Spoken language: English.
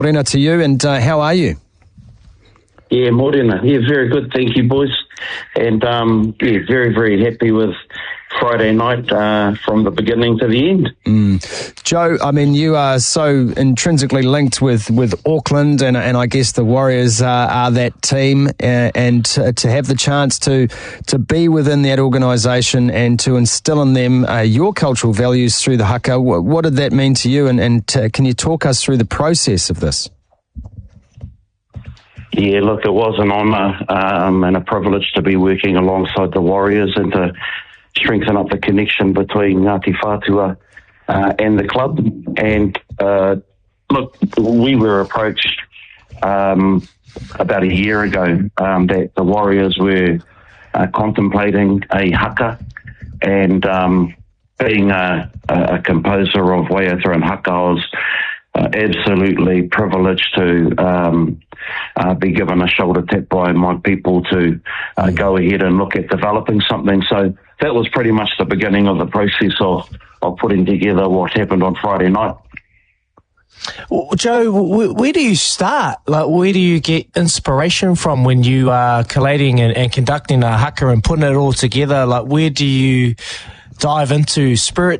Morena to you, and how are you? Yeah, morena. Yeah, very good. Thank you, boys. And very, very happy with Friday night from the beginning to the end. Joe, I mean, you are so intrinsically linked with Auckland, and I guess the Warriors are that team, and to have the chance to be within that organisation and to instil in them your cultural values through the haka, what did that mean to you, and can you talk us through the process of this? Yeah, look, it was an honour and a privilege to be working alongside the Warriors and to strengthen up the connection between Ngāti Whātua and the club. And look, we were approached about a year ago that the Warriors were contemplating a haka, and being a composer of Waiata and haka, I was absolutely privileged to be given a shoulder tap by my people to go ahead and look at developing something. So that was pretty much the beginning of the process of putting together what happened on Friday night. Well, Joe, where do you start? Like, where do you get inspiration from when you are collating and conducting a haka and putting it all together? Like, where do you dive into spirit